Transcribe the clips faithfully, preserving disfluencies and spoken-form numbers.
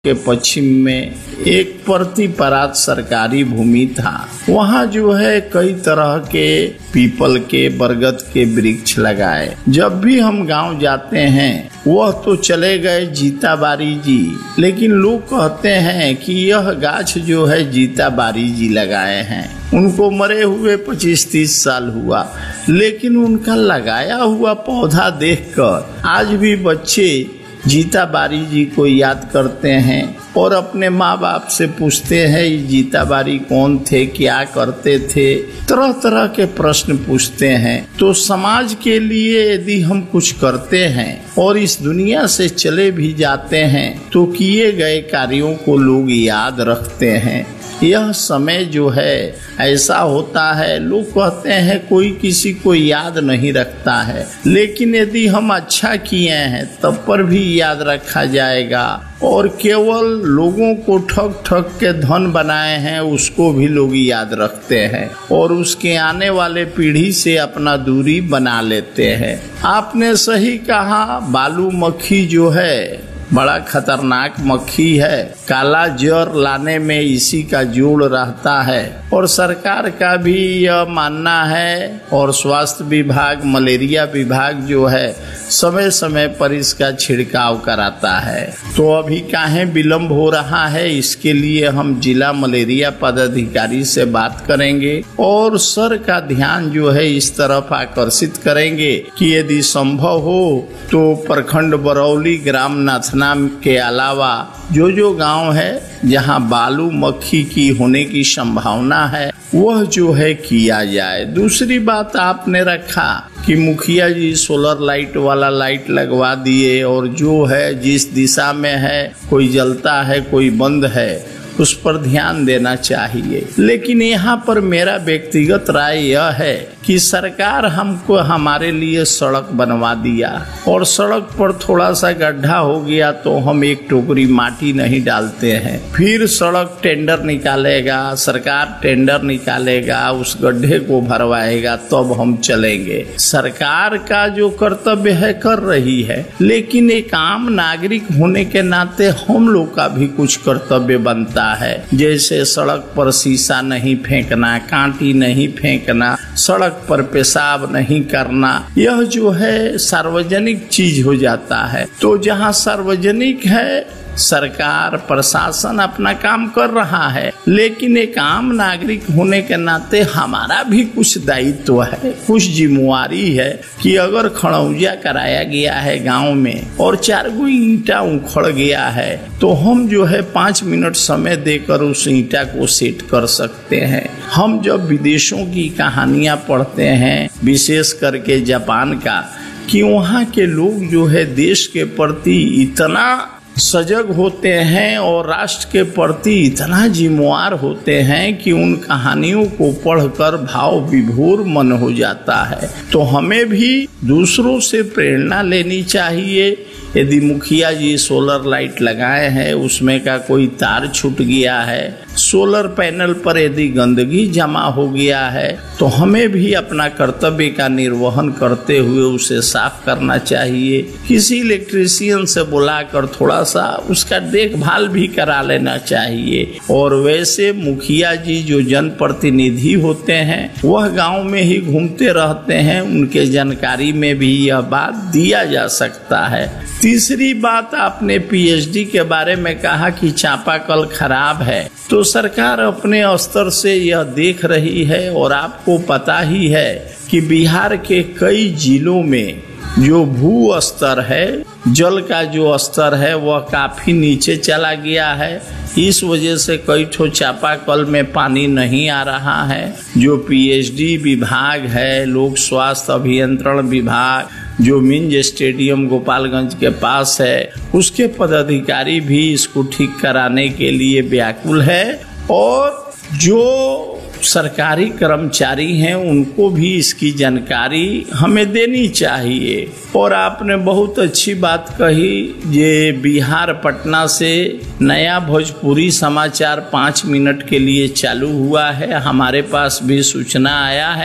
के पश्चिम में एक प्रतिपरात सरकारी भूमि था। वहाँ जो है कई तरह के पीपल के बरगद के वृक्ष लगाए। जब भी हम गांव जाते हैं वह तो चले गए जीताबारी जी, लेकिन लोग कहते हैं कि यह गाछ जो है जीताबारी जी लगाए हैं। उनको मरे हुए पच्चीस तीस साल हुआ, लेकिन उनका लगाया हुआ पौधा देखकर आज भी बच्चे जीताबारी जी को याद करते हैं और अपने माँ बाप से पूछते हैं ये जीताबारी कौन थे, क्या करते थे, तरह तरह के प्रश्न पूछते हैं। तो समाज के लिए यदि हम कुछ करते हैं और इस दुनिया से चले भी जाते हैं तो किए गए कार्यों को लोग याद रखते हैं। यह समय जो है ऐसा होता है, लोग कहते हैं कोई किसी को याद नहीं रखता है, लेकिन यदि हम अच्छा किए हैं तब पर भी याद रखा जाएगा। और केवल लोगों को ठग ठग के धन बनाए हैं उसको भी लोग याद रखते हैं और उसके आने वाले पीढ़ी से अपना दूरी बना लेते हैं। आपने सही कहा, बालू मक्खी जो है बड़ा खतरनाक मक्खी है। काला जर लाने में इसी का जोड़ रहता है और सरकार का भी यह मानना है और स्वास्थ्य विभाग, मलेरिया विभाग जो है समय समय पर इसका छिड़काव कराता है। तो अभी काहे विलम्ब हो रहा है, इसके लिए हम जिला मलेरिया पदाधिकारी से बात करेंगे और सर का ध्यान जो है इस तरफ आकर्षित करेंगे कि यदि संभव हो तो प्रखंड बरौली, ग्राम नाथना के अलावा जो जो गांव है जहां बालू मक्खी की होने की संभावना है वह जो है किया जाए। दूसरी बात आपने रखा कि मुखिया जी सोलर लाइट वाला लाइट लगवा दिए और जो है जिस दिशा में है कोई जलता है कोई बंद है उस पर ध्यान देना चाहिए। लेकिन यहाँ पर मेरा व्यक्तिगत राय यह है कि सरकार हमको हमारे लिए सड़क बनवा दिया और सड़क पर थोड़ा सा गड्ढा हो गया तो हम एक टोकरी माटी नहीं डालते हैं, फिर सड़क टेंडर निकालेगा, सरकार टेंडर निकालेगा, उस गड्ढे को भरवाएगा तब हम चलेंगे। सरकार का जो कर्तव्य है कर रही है, लेकिन एक आम नागरिक होने के नाते हम लोग का भी कुछ कर्तव्य बनता है। जैसे सड़क पर शीशा नहीं फेंकना, कांटी नहीं फेंकना, सड़क पर पेशाब नहीं करना, यह जो है सार्वजनिक चीज हो जाता है। तो जहाँ सार्वजनिक है सरकार प्रशासन अपना काम कर रहा है, लेकिन एक आम नागरिक होने के नाते हमारा भी कुछ दायित्व है, कुछ जिम्मेवारी है कि अगर खड़ौजा कराया गया है गांव में और चार गो ईंटा उखड़ गया है तो हम जो है पाँच मिनट समय देकर उस ईंटा को सेट कर सकते हैं। हम जब विदेशों की कहानियां पढ़ते हैं, विशेष करके जापान का, कि वहाँ के लोग जो है देश के प्रति इतना सजग होते हैं और राष्ट्र के प्रति इतना जिम्मेवार होते हैं कि उन कहानियों को पढ़कर भाव विभोर मन हो जाता है। तो हमें भी दूसरों से प्रेरणा लेनी चाहिए। यदि मुखिया जी सोलर लाइट लगाए हैं, उसमें का कोई तार छूट गया है, सोलर पैनल पर यदि गंदगी जमा हो गया है तो हमें भी अपना कर्तव्य का निर्वहन करते हुए उसे साफ करना चाहिए। किसी इलेक्ट्रीशियन से बुलाकर थोड़ा सा उसका देखभाल भी करा लेना चाहिए। और वैसे मुखिया जी जो जनप्रतिनिधि होते हैं वह गांव में ही घूमते रहते हैं, उनके जानकारी में भी यह बात दिया जा सकता है। तीसरी बात, आपने पीएचडी के बारे में कहा कि चापाकल खराब है, तो सरकार अपने स्तर से यह देख रही है और आपको पता ही है कि बिहार के कई जिलों में जो भू स्तर है, जल का जो स्तर है वह काफी नीचे चला गया है। इस वजह से कई ठो चापाकल में पानी नहीं आ रहा है। जो पीएचडी विभाग है, लोक स्वास्थ्य अभियंत्रण विभाग, जो मिंज स्टेडियम गोपालगंज के पास है, उसके पदाधिकारी भी इसको ठीक कराने के लिए व्याकुल है और जो सरकारी कर्मचारी हैं उनको भी इसकी जानकारी हमें देनी चाहिए। और आपने बहुत अच्छी बात कही, ये बिहार पटना से नया भोजपुरी समाचार पाँच मिनट के लिए चालू हुआ है। हमारे पास भी सूचना आया है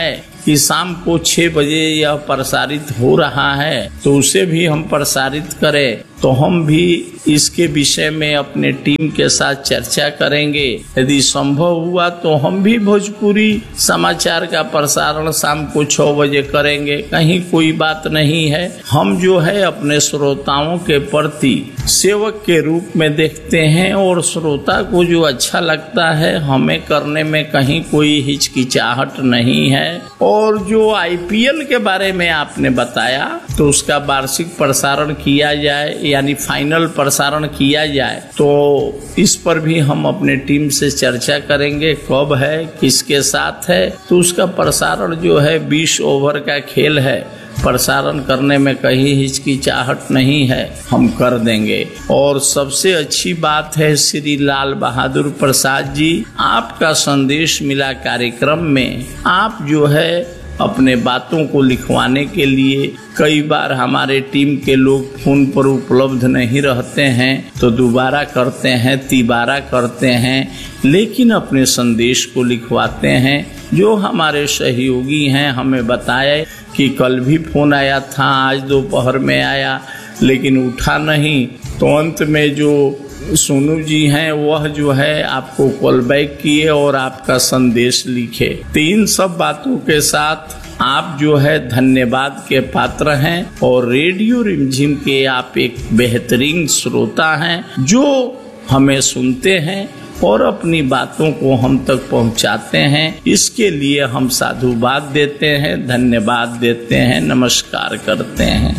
कि शाम को छह बजे यह प्रसारित हो रहा है तो उसे भी हम प्रसारित करें, तो हम भी इसके विषय में अपने टीम के साथ चर्चा करेंगे। यदि संभव हुआ तो हम भी भोजपुरी समाचार का प्रसारण शाम को छह बजे करेंगे, कहीं कोई बात नहीं है। हम जो है अपने श्रोताओं के प्रति सेवक के रूप में देखते हैं और श्रोता को जो अच्छा लगता है हमें करने में कहीं कोई हिचकिचाहट नहीं है। और जो आईपीएल के बारे में आपने बताया तो उसका वार्षिक प्रसारण किया जाए यानी फाइनल प्रसारण किया जाए तो इस पर भी हम अपने टीम से चर्चा करेंगे, कब है, किसके साथ है। तो उसका प्रसारण जो है बीस ओवर का खेल है, प्रसारण करने में कहीं हिचकिचाहट नहीं है, हम कर देंगे। और सबसे अच्छी बात है श्री लाल बहादुर प्रसाद जी, आपका संदेश मिला कार्यक्रम में आप जो है अपने बातों को लिखवाने के लिए कई बार हमारे टीम के लोग फोन पर उपलब्ध नहीं रहते हैं तो दोबारा करते हैं, तिबारा करते हैं, लेकिन अपने संदेश को लिखवाते हैं। जो हमारे सहयोगी हैं हमें बताए कि कल भी फोन आया था, आज दोपहर में आया लेकिन उठा नहीं, तो अंत में जो सोनू जी हैं वह जो है आपको कॉल बैक किए और आपका संदेश लिखे। तो इन सब बातों के साथ आप जो है धन्यवाद के पात्र हैं और रेडियो रिमझिम के आप एक बेहतरीन श्रोता हैं जो हमें सुनते हैं और अपनी बातों को हम तक पहुंचाते हैं। इसके लिए हम साधुवाद देते हैं, धन्यवाद देते हैं, नमस्कार करते हैं।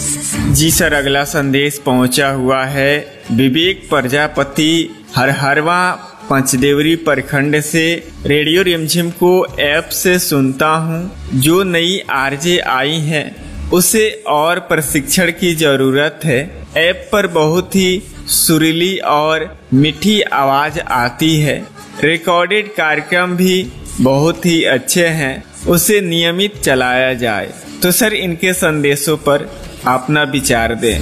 जी सर, अगला संदेश पहुंचा हुआ है विवेक प्रजापति हरहरवा पंचदेवरी प्रखंड से। रेडियो रिमझिम को ऐप से सुनता हूं। जो नई आरजे आई है उसे और प्रशिक्षण की जरूरत है। ऐप पर बहुत ही सुरीली और मीठी आवाज आती है। रिकॉर्डेड कार्यक्रम भी बहुत ही अच्छे हैं, उसे नियमित चलाया जाए। तो सर इनके संदेशों पर अपना विचार दें।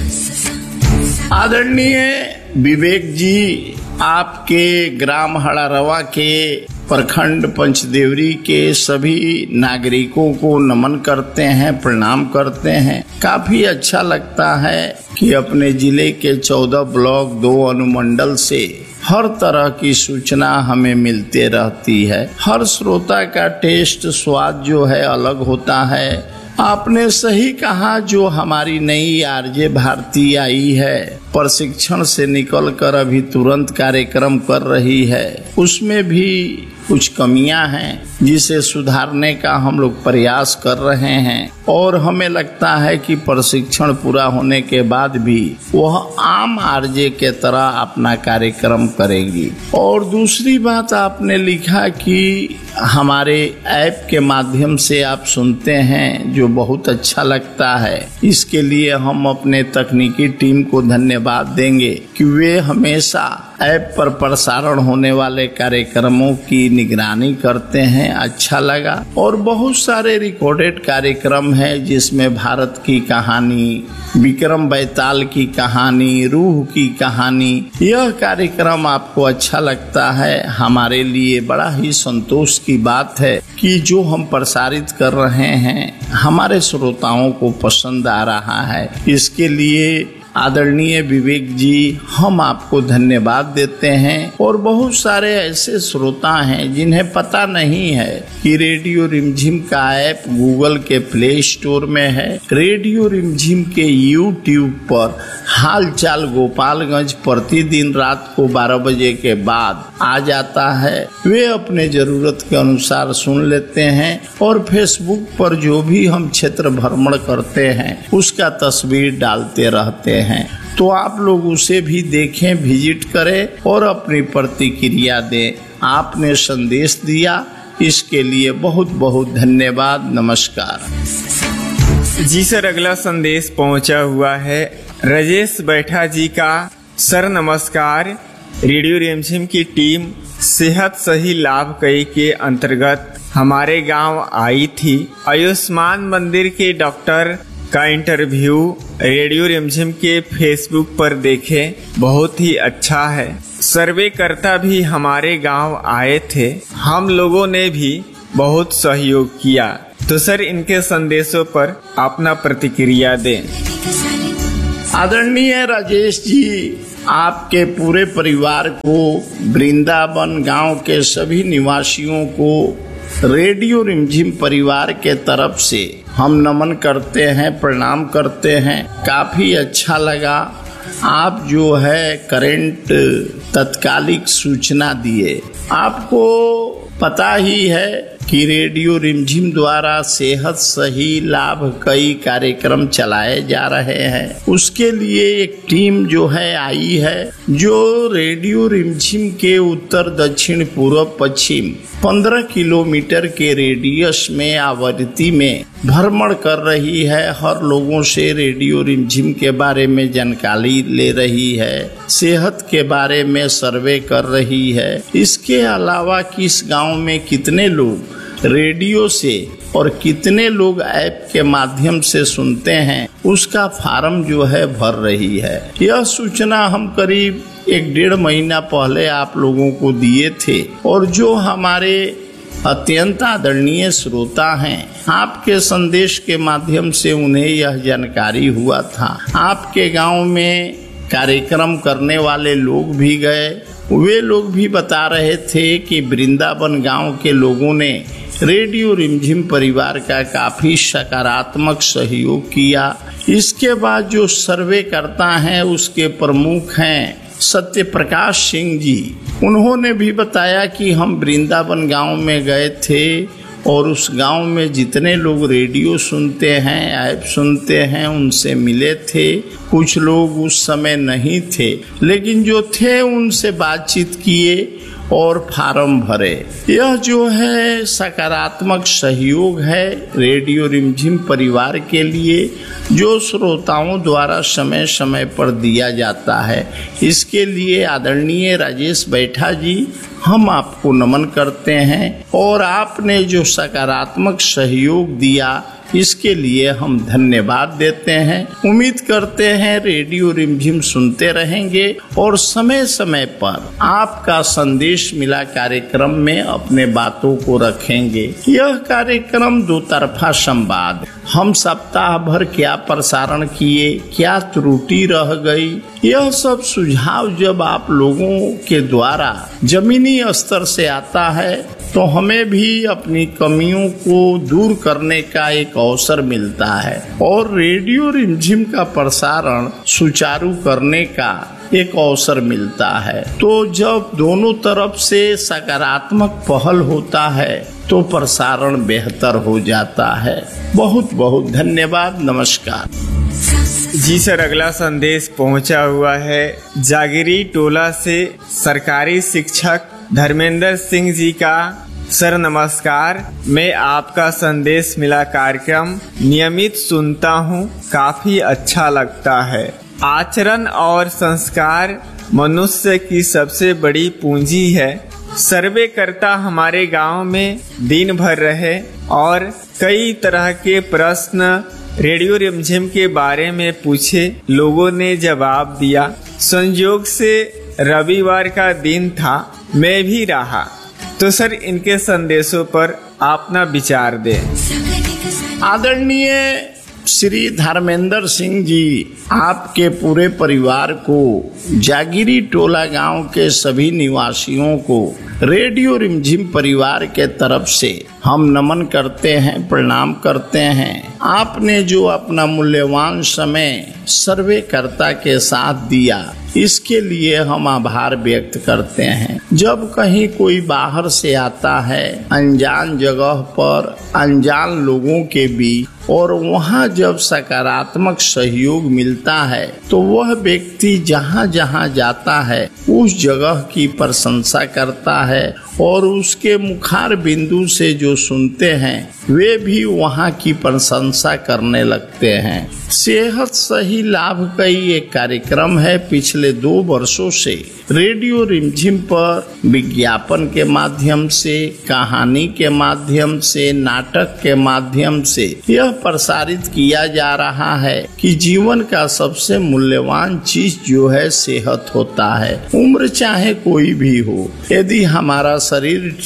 आदरणीय विवेक जी, आपके ग्राम हड़ारवा के प्रखंड पंचदेवरी के सभी नागरिकों को नमन करते हैं, प्रणाम करते हैं। काफी अच्छा लगता है कि अपने जिले के चौदह ब्लॉक दो अनुमंडल से हर तरह की सूचना हमें मिलते रहती है। हर श्रोता का टेस्ट स्वाद जो है अलग होता है। आपने सही कहा, जो हमारी नई आरजे भारती आई है प्रशिक्षण से निकलकर अभी तुरंत कार्यक्रम कर रही है, उसमें भी कुछ कमियां हैं जिसे सुधारने का हम लोग प्रयास कर रहे हैं और हमें लगता है कि प्रशिक्षण पूरा होने के बाद भी वह आम आरजे के तरह अपना कार्यक्रम करेगी। और दूसरी बात आपने लिखा कि हमारे ऐप के माध्यम से आप सुनते हैं, जो बहुत अच्छा लगता है। इसके लिए हम अपने तकनीकी टीम को धन्यवाद देंगे कि वे हमेशा ऐप पर प्रसारण होने वाले कार्यक्रमों की निगरानी करते हैं। अच्छा लगा। और बहुत सारे रिकॉर्डेड कार्यक्रम हैं जिसमें भारत की कहानी, विक्रम बैताल की कहानी, रूह की कहानी, यह कार्यक्रम आपको अच्छा लगता है। हमारे लिए बड़ा ही संतोष की बात है कि जो हम प्रसारित कर रहे हैं हमारे श्रोताओं को पसंद आ रहा है। इसके लिए आदरणीय विवेक जी, हम आपको धन्यवाद देते हैं। और बहुत सारे ऐसे श्रोता हैं जिन्हें पता नहीं है कि रेडियो रिमझिम का ऐप गूगल के प्ले स्टोर में है। रेडियो रिमझिम के यूट्यूब पर हालचाल गोपालगंज प्रतिदिन रात को बारह बजे के बाद आ जाता है। वे अपने जरूरत के अनुसार सुन लेते हैं और फेसबुक पर जो भी हम क्षेत्र भ्रमण करते हैं उसका तस्वीर डालते रहते हैं। तो आप लोग उसे भी देखें, विजिट करें और अपनी प्रतिक्रिया दें। आपने संदेश दिया, इसके लिए बहुत बहुत धन्यवाद। नमस्कार। जी सर, अगला संदेश पहुंचा हुआ है राजेश बैठा जी का। सर नमस्कार। रेडियो रिमझिम की टीम सेहत सही लाभ कई के अंतर्गत हमारे गांव आई थी। आयुष्मान मंदिर के डॉक्टर का इंटरव्यू रेडियो रिमझिम के फेसबुक पर देखें, बहुत ही अच्छा है। सर्वेकर्ता भी हमारे गांव आए थे, हम लोगों ने भी बहुत सहयोग किया। तो सर इनके संदेशों पर अपना प्रतिक्रिया दें। आदरणीय राजेश जी, आपके पूरे परिवार को, वृंदावन गांव के सभी निवासियों को रेडियो रिमझिम परिवार के तरफ से हम नमन करते हैं, प्रणाम करते हैं। काफी अच्छा लगा आप जो है करंट तत्कालिक सूचना दिए। आपको पता ही है कि रेडियो रिमझिम द्वारा सेहत सही लाभ कई कार्यक्रम चलाए जा रहे हैं। उसके लिए एक टीम जो है आई है, जो रेडियो रिमझिम के उत्तर दक्षिण पूर्व पश्चिम पंद्रह किलोमीटर के रेडियस में आवृत्ति में भ्रमण कर रही है। हर लोगों से रेडियो रिमझिम के बारे में जानकारी ले रही है, सेहत के बारे में सर्वे कर रही है। इसके अलावा किस गांव में कितने लोग रेडियो से और कितने लोग ऐप के माध्यम से सुनते हैं, उसका फार्म जो है भर रही है। यह सूचना हम करीब एक डेढ़ महीना पहले आप लोगों को दिए थे, और जो हमारे अत्यंत आदरणीय श्रोता हैं, आपके संदेश के माध्यम से उन्हें यह जानकारी हुआ था। आपके गांव में कार्यक्रम करने वाले लोग भी गए, वे लोग भी बता रहे थे कि वृंदावन गांव के लोगों ने रेडियो रिमझिम परिवार का काफी सकारात्मक सहयोग किया। इसके बाद जो सर्वे करता है उसके प्रमुख हैं सत्य प्रकाश सिंह जी। उन्होंने भी बताया कि हम वृंदावन गांव में गए थे और उस गांव में जितने लोग रेडियो सुनते हैं, ऐप सुनते हैं, उनसे मिले थे। कुछ लोग उस समय नहीं थे, लेकिन जो थे उनसे बातचीत किए और फार्म भरे। यह जो है सकारात्मक सहयोग है रेडियो रिमझिम परिवार के लिए, जो श्रोताओं द्वारा समय समय पर दिया जाता है। इसके लिए आदरणीय राजेश बैठा जी, हम आपको नमन करते हैं, और आपने जो सकारात्मक सहयोग दिया इसके लिए हम धन्यवाद देते हैं। उम्मीद करते हैं रेडियो रिमझिम सुनते रहेंगे और समय समय पर आपका संदेश मिला कार्यक्रम में अपने बातों को रखेंगे। यह कार्यक्रम दो तरफा संवाद, हम सप्ताह भर क्या प्रसारण किए, क्या त्रुटि रह गई, यह सब सुझाव जब आप लोगों के द्वारा जमीनी स्तर से आता है तो हमें भी अपनी कमियों को दूर करने का एक अवसर मिलता है और रेडियो रिमझिम का प्रसारण सुचारू करने का एक अवसर मिलता है। तो जब दोनों तरफ से सकारात्मक पहल होता है तो प्रसारण बेहतर हो जाता है। बहुत बहुत धन्यवाद, नमस्कार। जी सर, अगला संदेश पहुंचा हुआ है जागिरी टोला से सरकारी शिक्षक धर्मेंद्र सिंह जी का। सर नमस्कार, मैं आपका संदेश मिला कार्यक्रम नियमित सुनता हूँ, काफी अच्छा लगता है। आचरण और संस्कार मनुष्य की सबसे बड़ी पूंजी है। सर्वे करता हमारे गांव में दिन भर रहे और कई तरह के प्रश्न रेडियो रिमझिम के बारे में पूछे, लोगों ने जवाब दिया। संयोग से रविवार का दिन था, मैं भी रहा। तो सर इनके संदेशों पर अपना विचार दें। आदरणीय श्री धर्मेंद्र सिंह जी, आपके पूरे परिवार को, जागिरी टोला गांव के सभी निवासियों को रेडियो रिमझिम परिवार के तरफ से हम नमन करते हैं, प्रणाम करते हैं। आपने जो अपना मूल्यवान समय सर्वेकर्ता के साथ दिया, इसके लिए हम आभार व्यक्त करते हैं। जब कहीं कोई बाहर से आता है, अनजान जगह पर, अनजान लोगों के बीच, और वहाँ जब सकारात्मक सहयोग मिलता है तो वह व्यक्ति जहाँ जहाँ जाता है उस जगह की प्रशंसा करता है और उसके मुखार बिंदु से जो सुनते हैं वे भी वहाँ की प्रशंसा करने लगते हैं। सेहत सही लाभ का ही एक कार्यक्रम है। पिछले दो वर्षों से रेडियो रिमझिम पर विज्ञापन के माध्यम से, कहानी के माध्यम से, नाटक के माध्यम से यह प्रसारित किया जा रहा है कि जीवन का सबसे मूल्यवान चीज जो है सेहत होता है। उम्र चाहे कोई भी हो, यदि हमारा शरीर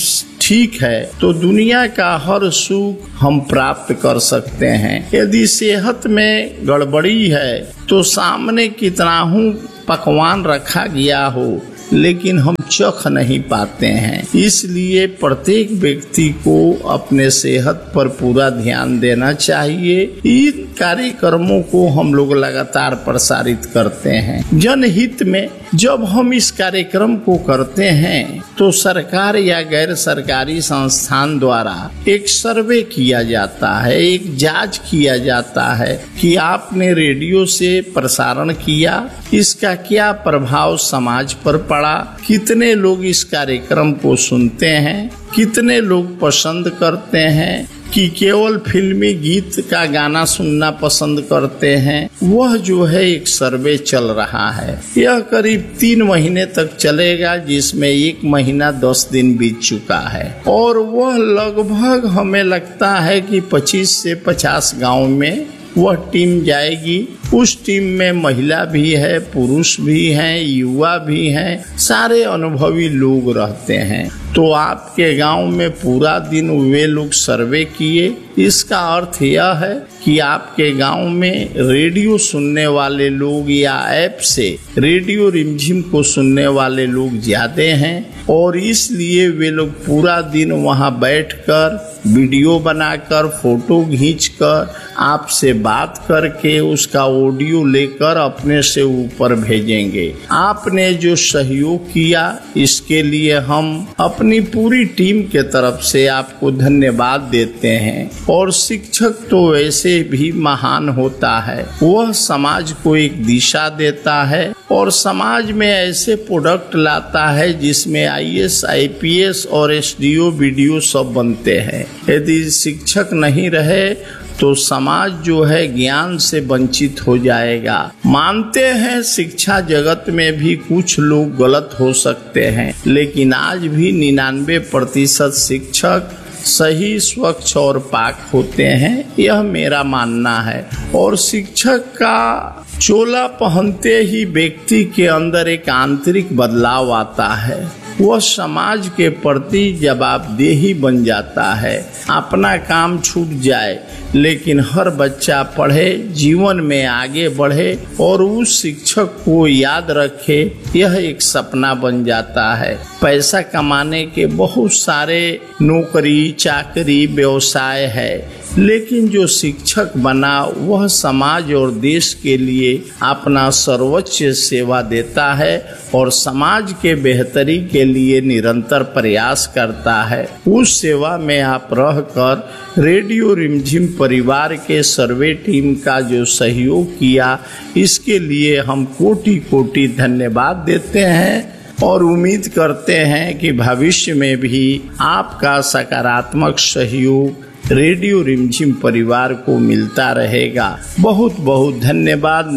ठीक है तो दुनिया का हर सुख हम प्राप्त कर सकते हैं। यदि सेहत में गड़बड़ी है तो सामने कितना हूँ पकवान रखा गया हो लेकिन हम चख नहीं पाते हैं। इसलिए प्रत्येक व्यक्ति को अपने सेहत पर पूरा ध्यान देना चाहिए। इन कार्यक्रमों को हम लोग लगातार प्रसारित करते हैं जनहित में। जब हम इस कार्यक्रम को करते हैं तो सरकार या गैर सरकारी संस्थान द्वारा एक सर्वे किया जाता है, एक जांच किया जाता है कि आपने रेडियो से प्रसारण किया, इसका क्या प्रभाव समाज पर पड़ा, कितने लोग इस कार्यक्रम को सुनते हैं, कितने लोग पसंद करते हैं कि केवल फिल्मी गीत का गाना सुनना पसंद करते हैं। वह जो है एक सर्वे चल रहा है। यह करीब तीन महीने तक चलेगा, जिसमें एक महीना दस दिन बीत चुका है और वह लगभग हमें लगता है कि पच्चीस से पचास गांव में वह टीम जाएगी। उस टीम में महिला भी है, पुरुष भी हैं, युवा भी हैं, सारे अनुभवी लोग रहते हैं। तो आपके गांव में पूरा दिन वे लोग सर्वे किए। इसका अर्थ यह है कि आपके गांव में रेडियो सुनने वाले लोग या ऐप से रेडियो रिमझिम को सुनने वाले लोग ज्यादा हैं और इसलिए वे लोग पूरा दिन वहां बैठकर वीडियो बनाकर, फोटो खींचकर, आपसे बात करके उसका ऑडियो लेकर अपने से ऊपर भेजेंगे। आपने जो सहयोग किया इसके लिए हम अपनी पूरी टीम के तरफ से आपको धन्यवाद देते हैं। और शिक्षक तो वैसे भी महान होता है, वह समाज को एक दिशा देता है और समाज में ऐसे प्रोडक्ट लाता है जिसमें आई A S, I P S और एस डी ओ, वीडियो सब बनते हैं। यदि शिक्षक नहीं रहे तो समाज जो है ज्ञान से वंचित हो जाएगा। मानते हैं शिक्षा जगत में भी कुछ लोग गलत हो सकते हैं, लेकिन आज भी निन्यानवे प्रतिशत शिक्षक सही, स्वच्छ और पाक होते हैं, यह मेरा मानना है। और शिक्षक का चोला पहनते ही व्यक्ति के अंदर एक आंतरिक बदलाव आता है। वह समाज के प्रति जवाबदेही बन जाता है। अपना काम छूट जाए लेकिन हर बच्चा पढ़े, जीवन में आगे बढ़े और उस शिक्षक को याद रखे, यह एक सपना बन जाता है। पैसा कमाने के बहुत सारे नौकरी, चाकरी, व्यवसाय है, लेकिन जो शिक्षक बना वह समाज और देश के लिए अपना सर्वोच्च सेवा देता है और समाज के बेहतरी के लिए निरंतर प्रयास करता है। उस सेवा में आप रहकर रेडियो रिमझिम परिवार के सर्वे टीम का जो सहयोग किया, इसके लिए हम कोटि कोटि धन्यवाद देते हैं और उम्मीद करते हैं कि भविष्य में भी आपका सकारात्मक सहयोग रेडियो रिमझिम परिवार को मिलता रहेगा। बहुत बहुत धन्यवाद।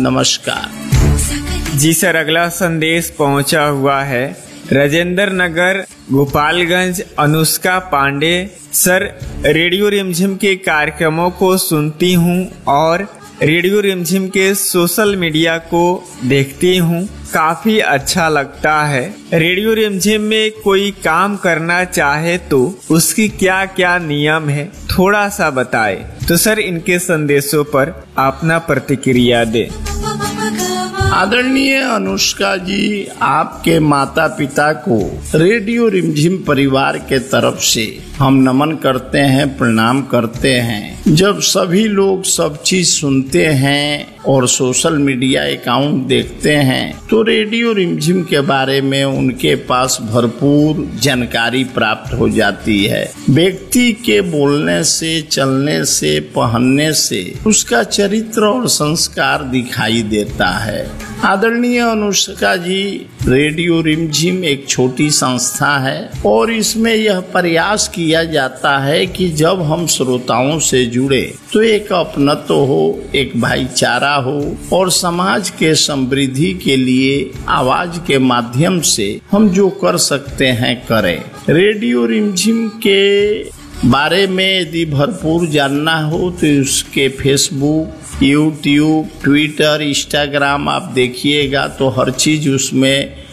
नमस्कार। जी सर, अगला संदेश पहुंचा हुआ है राजेंद्र नगर, गोपालगंज, अनुष्का पांडे। सर, रेडियो रिमझिम के कार्यक्रमों को सुनती हूं और रेडियो रिमझिम के सोशल मीडिया को देखती हूं, काफी अच्छा लगता है। रेडियो रिमझिम में कोई काम करना चाहे तो उसकी क्या क्या नियम है, थोड़ा सा बताए। तो सर, इनके संदेशों पर अपना प्रतिक्रिया दें। आदरणीय अनुष्का जी, आपके माता पिता को रेडियो रिमझिम परिवार के तरफ से हम नमन करते हैं, प्रणाम करते हैं। जब सभी लोग सब चीज सुनते हैं और सोशल मीडिया अकाउंट देखते हैं तो रेडियो रिमझिम के बारे में उनके पास भरपूर जानकारी प्राप्त हो जाती है। व्यक्ति के बोलने से, चलने से, पहनने से उसका चरित्र और संस्कार दिखाई देता है। आदरणीय अनुष्का जी, रेडियो रिमझिम एक छोटी संस्था है और इसमें यह प्रयास किया जाता है कि जब हम श्रोताओं से जुड़े तो एक अपनत्व हो, एक भाईचारा हो और समाज के समृद्धि के लिए आवाज के माध्यम से हम जो कर सकते हैं करें। रेडियो रिमझिम के बारे में यदि भरपूर जानना हो तो उसके फेसबुक, यूट्यूब, ट्विटर, इंस्टाग्राम आप देखिएगा तो हर चीज उसमें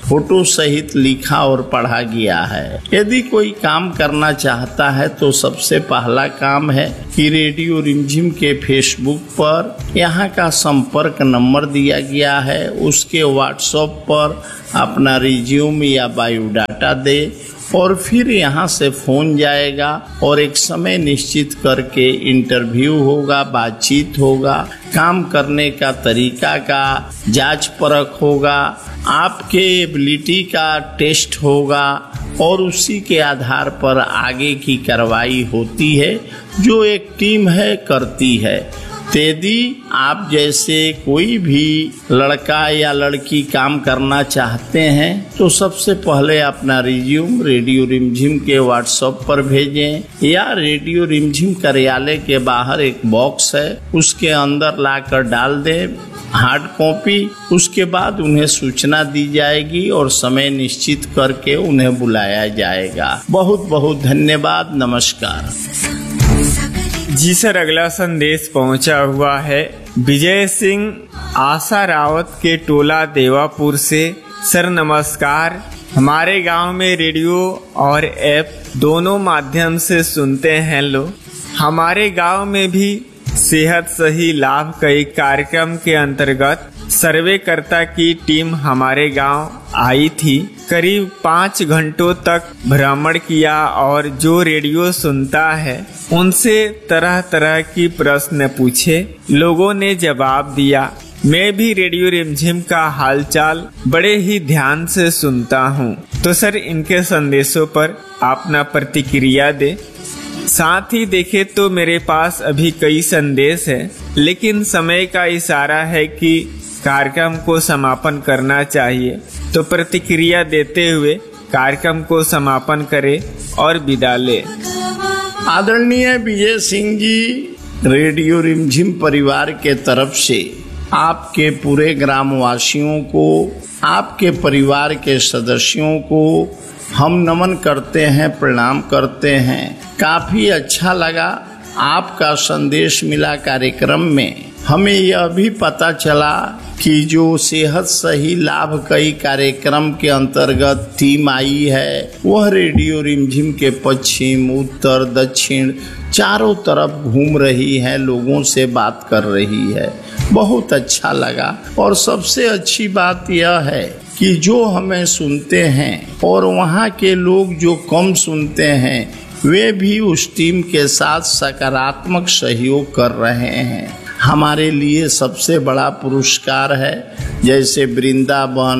फोटो सहित लिखा और पढ़ा गया है। यदि कोई काम करना चाहता है तो सबसे पहला काम है कि रेडियो रिमझिम के फेसबुक पर यहाँ का संपर्क नंबर दिया गया है, उसके व्हाट्सएप पर अपना रिज्यूम या बायोडाटा दे और फिर यहाँ से फोन जाएगा और एक समय निश्चित करके इंटरव्यू होगा, बातचीत होगा, काम करने का तरीका का जांच परख होगा, आपके एबिलिटी का टेस्ट होगा और उसी के आधार पर आगे की कार्रवाई होती है जो एक टीम है करती है। यदि आप जैसे कोई भी लड़का या लड़की काम करना चाहते हैं तो सबसे पहले अपना रिज्यूम रेडियो रिमझिम के व्हाट्सएप पर भेजें या रेडियो रिमझिम कार्यालय के बाहर एक बॉक्स है उसके अंदर लाकर डाल दें हार्ड कॉपी। उसके बाद उन्हें सूचना दी जाएगी और समय निश्चित करके उन्हें बुलाया जाएगा। बहुत बहुत धन्यवाद। नमस्कार। जी सर, अगला संदेश पहुंचा हुआ है विजय सिंह आशा रावत के टोला देवापुर से। सर नमस्कार, हमारे गांव में रेडियो और ऐप दोनों माध्यम से सुनते हैं लोग। हमारे गांव में भी सेहत सही लाभ कई कार्यक्रम के अंतर्गत सर्वेकर्ता की टीम हमारे गांव आई थी। करीब पाँच घंटों तक भ्रमण किया और जो रेडियो सुनता है उनसे तरह तरह की प्रश्न पूछे, लोगों ने जवाब दिया। मैं भी रेडियो रिमझिम का हालचाल बड़े ही ध्यान से सुनता हूँ। तो सर इनके संदेशों पर अपना प्रतिक्रिया दे। साथ ही देखे तो मेरे पास अभी कई संदेश हैं, लेकिन समय का इशारा है कि कार्यक्रम को समापन करना चाहिए, तो प्रतिक्रिया देते हुए कार्यक्रम को समापन करें और विदा ले। आदरणीय विजय सिंह जी, रेडियो रिमझिम परिवार के तरफ से आपके पूरे ग्रामवासियों को, आपके परिवार के सदस्यों को हम नमन करते हैं, प्रणाम करते हैं। काफी अच्छा लगा आपका संदेश मिला कार्यक्रम में। हमें यह भी पता चला कि जो सेहत सही लाभ कई कार्यक्रम के अंतर्गत टीम आई है वह रेडियो रिमझिम के पश्चिम, उत्तर, दक्षिण चारों तरफ घूम रही है, लोगों से बात कर रही है। बहुत अच्छा लगा। और सबसे अच्छी बात यह है कि जो हमें सुनते हैं और वहाँ के लोग जो कम सुनते हैं वे भी उस टीम के साथ सकारात्मक सहयोग कर रहे हैं। हमारे लिए सबसे बड़ा पुरस्कार है। जैसे वृंदावन,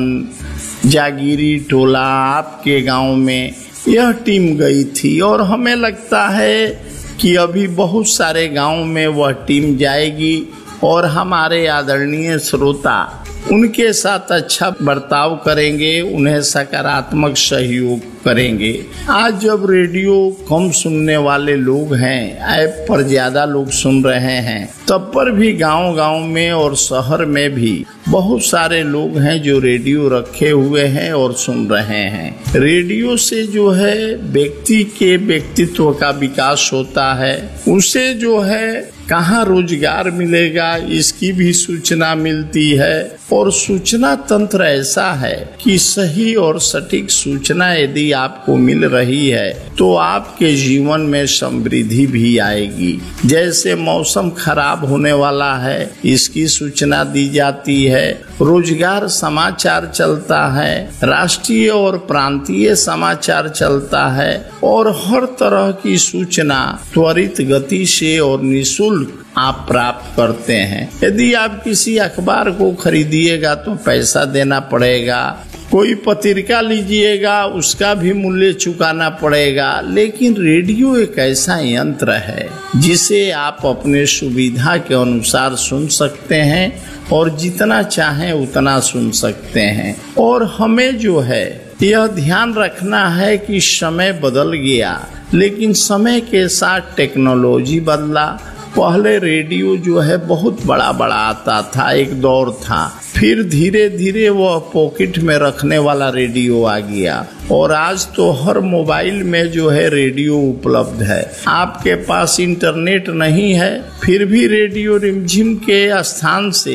जागीरी टोला आपके गांव में यह टीम गई थी और हमें लगता है कि अभी बहुत सारे गांव में वह टीम जाएगी और हमारे आदरणीय श्रोता उनके साथ अच्छा बर्ताव करेंगे, उन्हें सकारात्मक सहयोग करेंगे। आज जब रेडियो कम सुनने वाले लोग हैं, ऐप पर ज्यादा लोग सुन रहे हैं, तब पर भी गांव गांव में और शहर में भी बहुत सारे लोग हैं जो रेडियो रखे हुए हैं और सुन रहे हैं। रेडियो से जो है व्यक्ति के व्यक्तित्व का विकास होता है, उसे जो है कहाँ रोजगार मिलेगा इसकी भी सूचना मिलती है। और सूचना तंत्र ऐसा है कि सही और सटीक सूचना यदि आपको मिल रही है तो आपके जीवन में समृद्धि भी आएगी। जैसे मौसम खराब होने वाला है इसकी सूचना दी जाती है, रोजगार समाचार चलता है, राष्ट्रीय और प्रांतीय समाचार चलता है और हर तरह की सूचना त्वरित गति से और निःशुल्क आप प्राप्त करते हैं। यदि आप किसी अखबार को खरीदिएगा तो पैसा देना पड़ेगा, कोई पत्रिका लीजिएगा उसका भी मूल्य चुकाना पड़ेगा, लेकिन रेडियो एक ऐसा यंत्र है जिसे आप अपने सुविधा के अनुसार सुन सकते हैं और जितना चाहें उतना सुन सकते हैं। और हमें जो है यह ध्यान रखना है कि समय बदल गया, लेकिन समय के साथ टेक्नोलॉजी बदला। पहले रेडियो जो है बहुत बड़ा बड़ा आता था, एक दौर था, फिर धीरे धीरे वह पॉकेट में रखने वाला रेडियो आ गया और आज तो हर मोबाइल में जो है रेडियो उपलब्ध है। आपके पास इंटरनेट नहीं है फिर भी रेडियो रिमझिम के स्थान से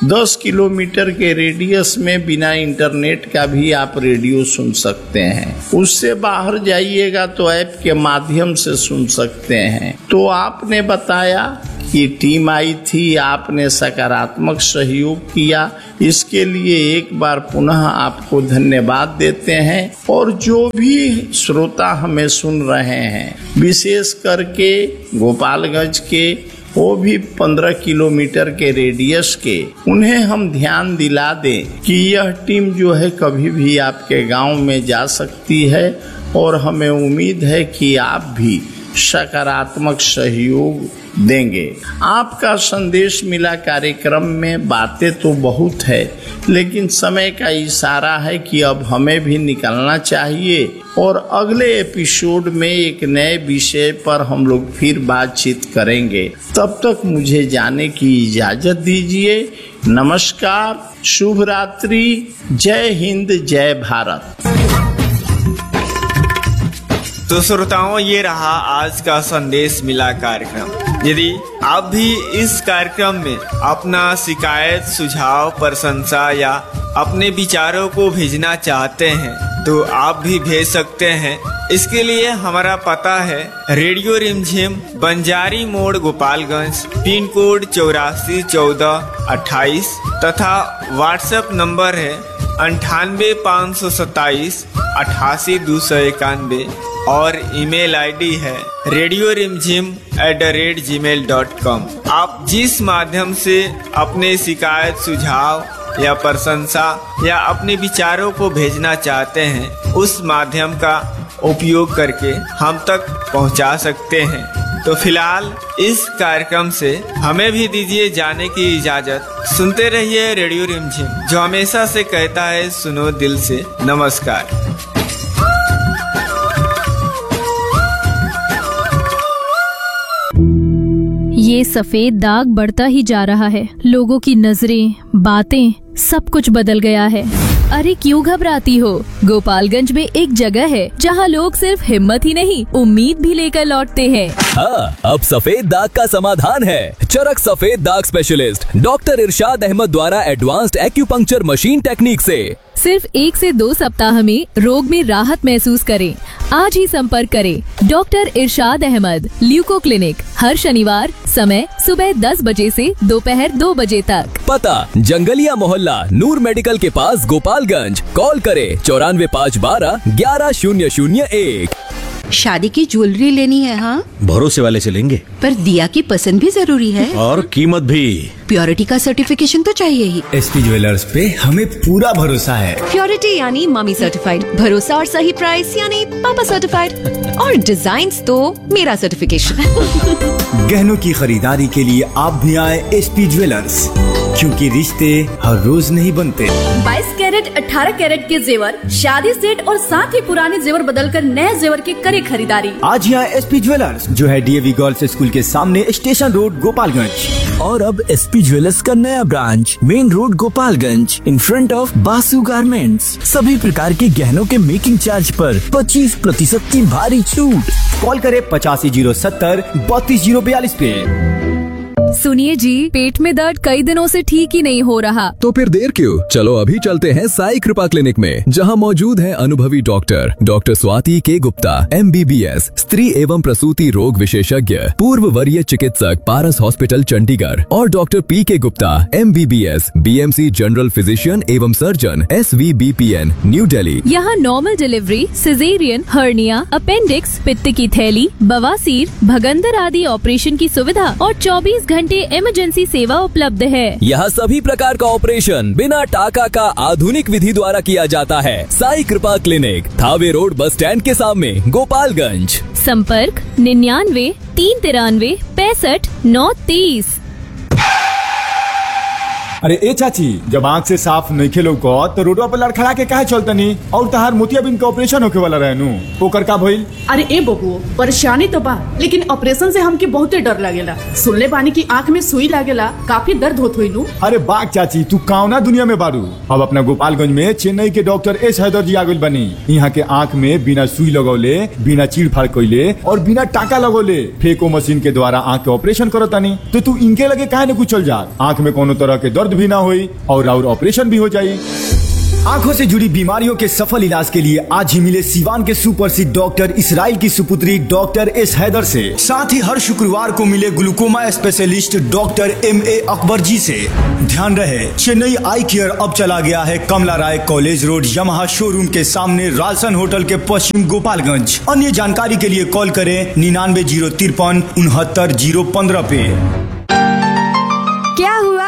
दस किलोमीटर के रेडियस में बिना इंटरनेट का भी आप रेडियो सुन सकते हैं। उससे बाहर जाइएगा तो ऐप के माध्यम से सुन सकते हैं। तो आपने बताया कि टीम आई थी, आपने सकारात्मक सहयोग किया, इसके लिए एक बार पुनः आपको धन्यवाद देते हैं। और जो भी श्रोता हमें सुन रहे हैं, विशेष करके गोपालगंज के, वो भी पंद्रह किलोमीटर के रेडियस के, उन्हें हम ध्यान दिला दें कि यह टीम जो है कभी भी आपके गांव में जा सकती है और हमें उम्मीद है कि आप भी सकारात्मक सहयोग देंगे। आपका संदेश मिला कार्यक्रम में बातें तो बहुत है, लेकिन समय का इशारा है कि अब हमें भी निकलना चाहिए और अगले एपिसोड में एक नए विषय पर हम लोग फिर बातचीत करेंगे। तब तक मुझे जाने की इजाजत दीजिए। नमस्कार, शुभ रात्रि, जय हिंद, जय भारत। तो श्रोताओं, ये रहा आज का संदेश मिला कार्यक्रम। यदि आप भी इस कार्यक्रम में अपना शिकायत, सुझाव, प्रशंसा या अपने विचारों को भेजना चाहते हैं तो आप भी भेज सकते हैं। इसके लिए हमारा पता है रेडियो रिमझिम, बंजारी मोड़, गोपालगंज, पिन कोड चौरासी चौदह अट्ठाईस तथा व्हाट्सएप नंबर है अंठानवे पाँच सौ सत्ताईस अट्ठासी दो सौ इक्यानवे और ईमेल आईडी है रेडियो रिमझिम at the rate ji mail dot com. आप जिस माध्यम से अपने शिकायत, सुझाव या प्रशंसा या अपने विचारों को भेजना चाहते हैं, उस माध्यम का उपयोग करके हम तक पहुंचा सकते हैं। तो फिलहाल इस कार्यक्रम से हमें भी दीजिए जाने की इजाजत। सुनते रहिए रेडियो रिमझिम, जो हमेशा से कहता है सुनो दिल से। नमस्कार। ये सफेद दाग बढ़ता ही जा रहा है। लोगों की नजरें, बातें, सब कुछ बदल गया है। अरे क्यों घबराती हो? गोपालगंज में एक जगह है जहां लोग सिर्फ हिम्मत ही नहीं, उम्मीद भी लेकर लौटते हैं। हाँ, अब सफेद दाग का समाधान है। चरक सफेद दाग स्पेशलिस्ट डॉक्टर इरशाद अहमद द्वारा एडवांस्ड एक्यूपंक्चर मशीन टेक्निक से सिर्फ एक से दो सप्ताह में रोग में राहत महसूस करें। आज ही संपर्क करें डॉक्टर इरशाद अहमद, ल्यूको क्लिनिक, हर शनिवार, समय सुबह दस बजे से दोपहर दो बजे तक। पता जंगलिया मोहल्ला, नूर मेडिकल के पास, गोपालगंज। कॉल करें चौरानवे पाँच बारह ग्यारह शून्य शून्य एक। शादी की ज्वेलरी लेनी है? हाँ, भरोसे वाले से लेंगे, पर दिया की पसंद भी जरूरी है और कीमत भी। प्योरिटी का सर्टिफिकेशन तो चाहिए ही। एसपी ज्वेलर्स पे हमें पूरा भरोसा है। प्योरिटी यानी मम्मी सर्टिफाइड, भरोसा और सही प्राइस यानी पापा सर्टिफाइड, और डिजाइन्स तो मेरा सर्टिफिकेशन। गहनों की खरीदारी के लिए आप भी आए एसपी ज्वेलर्स, क्योंकि रिश्ते हर रोज नहीं बनते। बाईस कैरेट, अठारह कैरेट के जेवर, शादी सेट और साथ ही पुराने जेवर बदलकर नए जेवर के करे खरीदारी। आज यहाँ एसपी ज्वेलर्स, जो है डीएवी गर्ल्स स्कूल के सामने, स्टेशन रोड, गोपालगंज। और अब एसपी ज्वेलर्स का नया branch main road, Gopalganj, in front of Basu garments. सभी प्रकार के गहनों के मेकिंग चार्ज पर पच्चीस प्रतिशत की भारी छूट। कॉल करे पचासी जीरो सत्तर बत्तीस जीरो बयालीस पे। सुनिए जी, पेट में दर्द कई दिनों से ठीक ही नहीं हो रहा। तो फिर देर क्यों? चलो अभी चलते हैं साई कृपा क्लिनिक में, जहां मौजूद है अनुभवी डॉक्टर डॉक्टर स्वाति के गुप्ता, एमबीबीएस, स्त्री एवं प्रसूति रोग विशेषज्ञ, पूर्व वरीय चिकित्सक, पारस हॉस्पिटल चंडीगढ़, और डॉक्टर पी के Gupta, MBBS, BMC general physician एवं सर्जन, एसवीबीपीएन, न्यू दिल्ली। यहाँ normal delivery, caesarean, hernia, appendix, पित्त की थैली, बवासीर, भगंदर आदि ऑपरेशन की सुविधा और चौबीस घंटे इमरजेंसी सेवा उपलब्ध है। यहाँ सभी प्रकार का ऑपरेशन बिना टाका का आधुनिक विधि द्वारा किया जाता है। साई कृपा clinic, Thawe road, bus stand के सामने, गोपालगंज। संपर्क निन्यानवे तीन तिरानवे पैंसठ नौ तीस। अरे ए चाची, जब आँख से साफ नहीं खेलो को तो रोडवा पर लड़खड़ा के काहे चलतनी? और तहार मोतियाबिंद का ऑपरेशन होके वाला रहनु, ओकर का भइल? अरे ए बबुओ, परेशानी तो बा, लेकिन ऑपरेशन से हमके बहुते डर लगेला। सुनले बानी की आँख में सुई लागेला, काफी दर्द होत होई नु। अरे बाग चाची, तू काउना दुनिया में बारू। अब अपना गोपालगंज में चेन्नई के डॉक्टर एस हैदर जी आ गइल बनी। यहाँ के आँख में बिना सुई लगौले, बिना चीड़ फाड़ कइले और बिना टाका लगौले फेको मशीन के द्वारा आँख के ऑपरेशन करतानी। तो तू इनके लगे काहे न कुछ चल जा। आँख में कोनो तरह के दर्द दर्द भी ना हुई और और ऑपरेशन भी हो जाये। आंखों से जुड़ी बीमारियों के सफल इलाज के लिए आज ही मिले सिवान के सुप्रसिद्ध डॉक्टर इसराइल की सुपुत्री डॉक्टर एस हैदर से। साथ ही हर शुक्रवार को मिले glaucoma specialist doctor M A Akbar जी से। ध्यान रहे, चेन्नई आई केयर अब चला गया है कमला राय कॉलेज रोड यमहा शोरूम के सामने रालसन होटल के पश्चिम गोपालगंज। अन्य जानकारी के लिए कॉल करें निन्यानवे जीरो तिरपन उनहत्तर जीरो पंद्रह पे। क्या हुआ?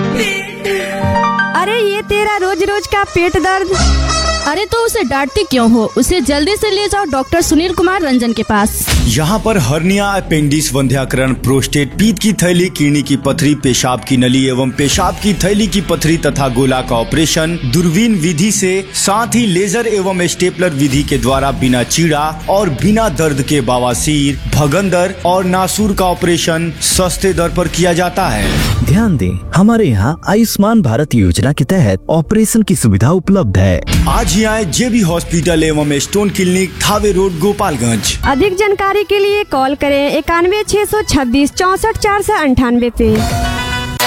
अरे ये तेरा रोज रोज का पेट दर्द। अरे तो उसे डांटती क्यों हो? उसे जल्दी से ले जाओ डॉक्टर सुनील कुमार रंजन के पास। यहाँ पर हर्निया, अपेंडिक्स, वंध्याकरण, प्रोस्टेट, पीत की थैली, किडनी की पथरी, पेशाब की नली एवं पेशाब की थैली की पथरी तथा गोला का ऑपरेशन दूरबीन विधि से, साथ ही लेजर एवं स्टेपलर विधि के द्वारा बिना चीड़ा और बिना दर्द के बवासीर, भगंदर और नासूर का ऑपरेशन सस्ते दर पर किया जाता है। ध्यान दें, हमारे यहाँ आयुष्मान भारत योजना के तहत ऑपरेशन की सुविधा उपलब्ध है। आज ही आए जेबी हॉस्पिटल एवं stone clinic, Thawe road, Gopalganj. अधिक जानकारी के लिए कॉल करें इक्यानवे छह सौ छब्बीस चौसठ चार सौ अंठानवे पे।